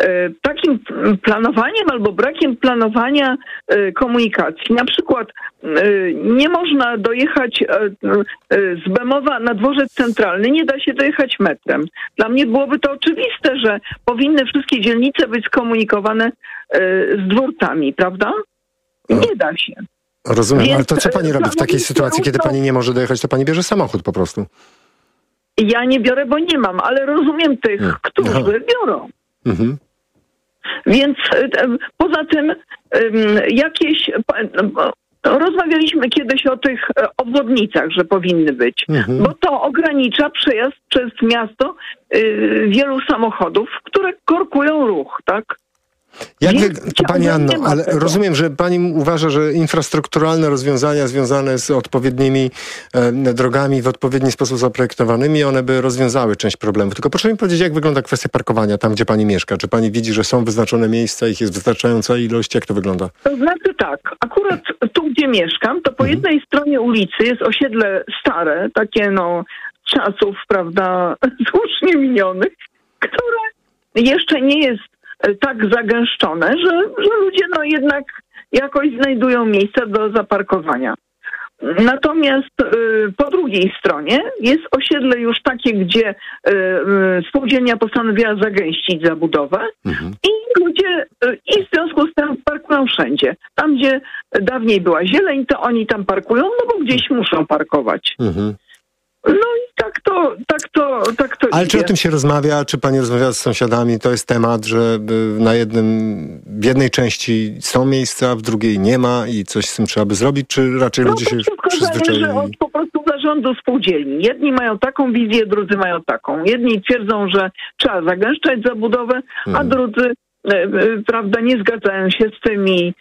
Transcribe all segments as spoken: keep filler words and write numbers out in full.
takim planowaniem albo brakiem planowania komunikacji. Na przykład nie można dojechać z Bemowa na dworzec centralny, nie da się dojechać metrem. Dla mnie byłoby to oczywiste, że powinny wszystkie dzielnice być skomunikowane z dworcami, prawda? Nie da się. Rozumiem, Więc, ale to co pani robi w takiej sytuacji, kiedy pani nie może dojechać, to pani bierze samochód po prostu? Ja nie biorę, bo nie mam, ale rozumiem tych, hmm. którzy Aha. biorą. Mhm. Więc poza tym jakieś... Rozmawialiśmy kiedyś o tych obwodnicach, że powinny być, mhm. bo to ogranicza przejazd przez miasto wielu samochodów, które korkują ruch, tak? Jak wy, to pani Anno, ale tego. Rozumiem, że pani uważa, że infrastrukturalne rozwiązania związane z odpowiednimi e, drogami w odpowiedni sposób zaprojektowanymi, one by rozwiązały część problemów. Tylko proszę mi powiedzieć, jak wygląda kwestia parkowania tam, gdzie pani mieszka? Czy pani widzi, że są wyznaczone miejsca, ich jest wystarczająca ilość? Jak to wygląda? To znaczy tak, akurat tu, gdzie mieszkam, to po mhm. jednej stronie ulicy jest osiedle stare, takie no czasów, prawda, słusznie minionych, które jeszcze nie jest tak zagęszczone, że, że ludzie no jednak jakoś znajdują miejsca do zaparkowania. Natomiast y, po drugiej stronie jest osiedle już takie, gdzie y, y, spółdzielnia postanowiła zagęścić zabudowę mhm. i ludzie y, i w związku z tym parkują wszędzie. Tam, gdzie dawniej była zieleń, to oni tam parkują, no bo gdzieś muszą parkować. Mhm. No i tak to, tak to, tak to Ale idzie. czy o tym się rozmawia? Czy pani rozmawia z sąsiadami? To jest temat, że na jednym, w jednej części są miejsca, w drugiej nie ma i coś z tym trzeba by zrobić? Czy raczej no, ludzie się przyzwyczaili? No to od po prostu zarządu spółdzielni. Jedni mają taką wizję, drudzy mają taką. Jedni twierdzą, że trzeba zagęszczać zabudowę, hmm. a drudzy prawda, nie zgadzają się z tym i,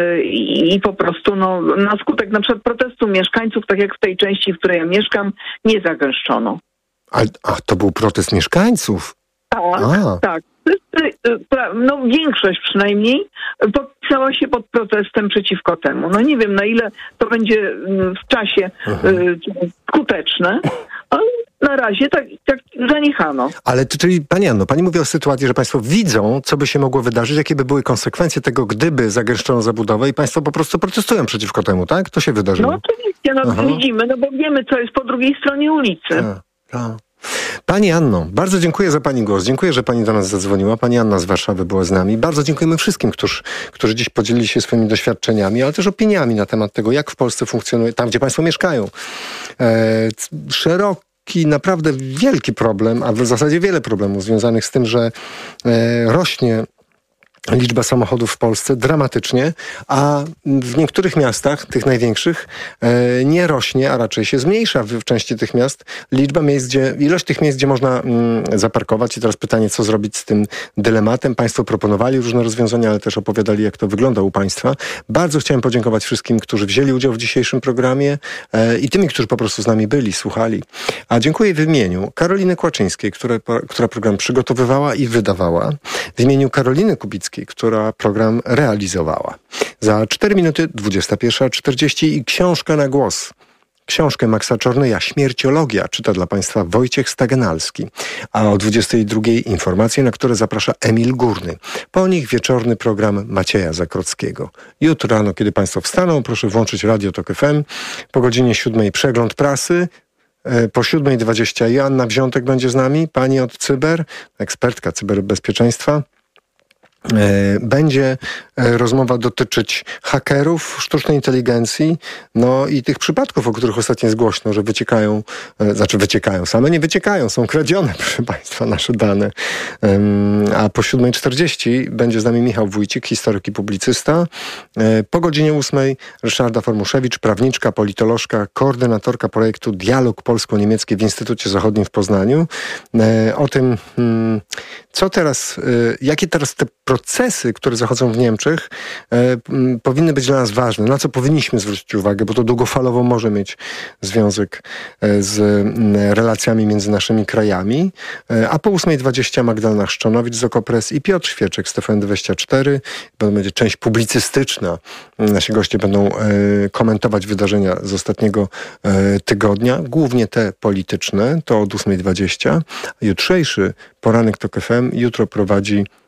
i, i po prostu no, na skutek na przykład protestu mieszkańców, tak jak w tej części, w której ja mieszkam, nie zagęszczono. A, a to był protest mieszkańców? Tak, a. tak. No większość przynajmniej podpisała się pod protestem przeciwko temu. No nie wiem, na ile to będzie w czasie mhm. skuteczne, ale na razie tak, tak zaniechano. Ale to, czyli pani Anno, pani mówi o sytuacji, że państwo widzą, co by się mogło wydarzyć, jakie by były konsekwencje tego, gdyby zagęszczono zabudowę i państwo po prostu protestują przeciwko temu, tak? To się wydarzyło. No oczywiście, no Aha. widzimy, no bo wiemy, co jest po drugiej stronie ulicy. A, a. Pani Anno, bardzo dziękuję za pani głos. Dziękuję, że pani do nas zadzwoniła. Pani Anna z Warszawy była z nami. Bardzo dziękujemy wszystkim, którzy, którzy dziś podzielili się swoimi doświadczeniami, ale też opiniami na temat tego, jak w Polsce funkcjonuje, tam gdzie państwo mieszkają. E, szeroki, naprawdę wielki problem, a w zasadzie wiele problemów związanych z tym, że e, rośnie liczba samochodów w Polsce dramatycznie, a w niektórych miastach, tych największych, e, nie rośnie, a raczej się zmniejsza w, w części tych miast liczba miejsc, gdzie, ilość tych miejsc, gdzie można mm, zaparkować. I teraz pytanie, co zrobić z tym dylematem. Państwo proponowali różne rozwiązania, ale też opowiadali, jak to wygląda u państwa. Bardzo chciałem podziękować wszystkim, którzy wzięli udział w dzisiejszym programie e, i tymi, którzy po prostu z nami byli, słuchali. A dziękuję w imieniu Karoliny Kłaczyńskiej, która, która program przygotowywała i wydawała. W imieniu Karoliny Kubickiej, która program realizowała. Za cztery minuty dwudziesta pierwsza czterdzieści i książka na głos. Książkę Maxa Czornyja Śmierciologia czyta dla państwa Wojciech Stagenalski. A o dwudziestej drugiej informacje, na które zaprasza Emil Górny. Po nich wieczorny program Macieja Zakrockiego. Jutro rano, kiedy państwo wstaną, proszę włączyć Radio Tok F M. Po godzinie siódmej przegląd prasy. Po siódmej dwadzieścia Joanna Wziątek będzie z nami, pani od Cyber, ekspertka cyberbezpieczeństwa. Będzie rozmowa dotyczyć hakerów, sztucznej inteligencji, no i tych przypadków, o których ostatnio jest głośno, że wyciekają, znaczy wyciekają, same nie wyciekają, są kradzione, proszę państwa, nasze dane. A po siódmej czterdzieści będzie z nami Michał Wójcik, historyk i publicysta. Po godzinie ósmej Ryszarda Formuszewicz, prawniczka, politolożka, koordynatorka projektu Dialog Polsko-Niemiecki w Instytucie Zachodnim w Poznaniu. O tym, co teraz, jakie teraz te procesy, które zachodzą w Niemczech, e, powinny być dla nas ważne. Na co powinniśmy zwrócić uwagę, bo to długofalowo może mieć związek e, z m, relacjami między naszymi krajami. E, a po ósmej dwadzieścia Magdalena Szczonowicz z Okopres i Piotr Świeczek z T V N dwadzieścia cztery. To będzie część publicystyczna. Nasi goście będą e, komentować wydarzenia z ostatniego e, tygodnia, głównie te polityczne, to od ósmej dwadzieścia. Jutrzejszy poranek Tok F M jutro prowadzi